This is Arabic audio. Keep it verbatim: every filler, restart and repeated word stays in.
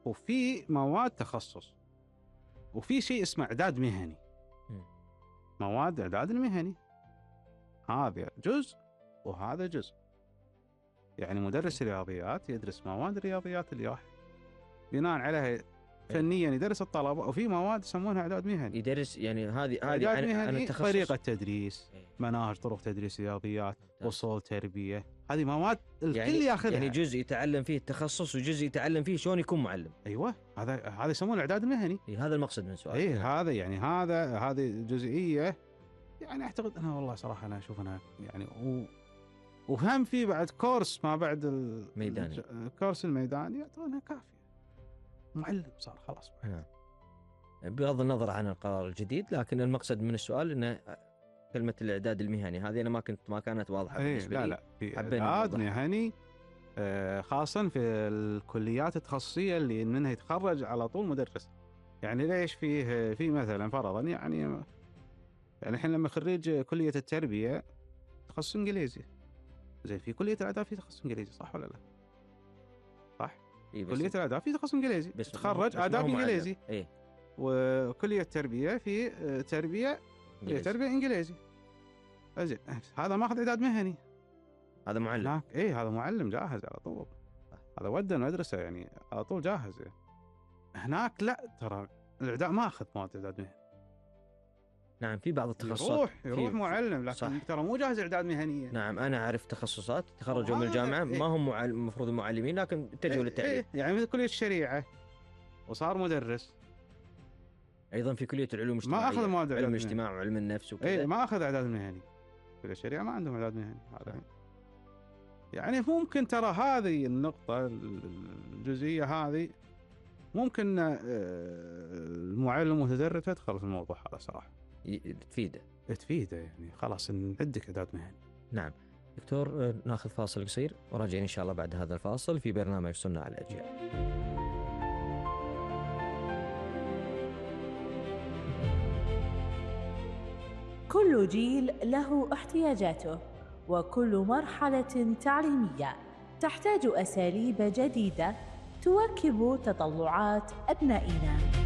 وفي مواد تخصص، وفي شيء اسمه إعداد مهني. مواد إعداد المهني هذا جزء وهذا جزء. يعني مدرس رياضيات يدرس مواد الرياضيات اللي راح بناء عليها فنيا يدرس الطلبة، وفي مواد يسمونها إعداد مهني يدرس. يعني هذه هذه أنا أنا التخصص، طريقة تدريس، مناهج، طرق تدريس رياضيات، وصول تربية، هذه مواد الكل يعني ياخذها. يعني جزء يتعلم فيه التخصص وجزء يتعلم فيه شلون يكون معلم. أيوة، هذا هذا يسمونه إعداد المهني. إيه هذا المقصد من سؤال. إيه هذا يعني هذا هذه جزئية. يعني أعتقد أنا والله صراحة أنا أشوف أنا يعني و وهم في بعد كورس ما بعد الميداني، الكورس الميداني أعتقد أنها كافية. معلم صار خلاص. نعم. بغض النظر عن القرار الجديد، لكن المقصد من السؤال إنه كلمة الإعداد المهني هذه أنا ما كنت ما كانت واضحة ايه بالنسبة لا لي. لا في إعداد مهني آه خاصة في الكليات التخصصية اللي منها يتخرج على طول مدرس. يعني ليش فيه في مثلا فرضا يعني يعني الحين لما خريج كلية التربية تخصص إنجليزي، زين في كلية الآداب في تخصص إنجليزي صح ولا لا؟ صح. إيه كلية الآداب في تخصص إنجليزي بس تخرج آداب إنجليزي. إيه. وكلية التربية في تربية في تربية إنجليزي. زين هذا ماخذ إعداد مهني، هذا معلم. هناك إيه هذا معلم جاهز على طول. هذا ودى المدرسة يعني على طول جاهز. هناك لا ترى الإعداد ما أخذ مواد إعداد مهني. نعم في بعض التخصصات يروح يروح معلم لكن ترى مو جاهز إعداد مهني. نعم أنا أعرف تخصصات تخرجوا من الجامعة إيه؟ ما هم المفروض معلمين لكن اتجهوا إيه للتعليم. إيه يعني مثل كلية الشريعة وصار مدرس. أيضا في كلية العلوم الاجتماعية ما أخذ مواد علم الاجتماع وعلم النفس وكذا. إيه ما أخذ إعداد مهني. كلية الشريعة ما عندهم إعداد مهني. هذا يعني ممكن ترى هذه النقطة الجزئية هذه ممكن المعلم المتدرب تدخل في الموضوع هذا صراحة. تفيده تفيده يعني خلاص عندك إعداد مهني. نعم دكتور ناخذ فاصل قصير وراجعين إن شاء الله بعد هذا الفاصل في برنامج صناع الأجيال. كل جيل له احتياجاته، وكل مرحلة تعليمية تحتاج أساليب جديدة تواكب تطلعات أبنائنا.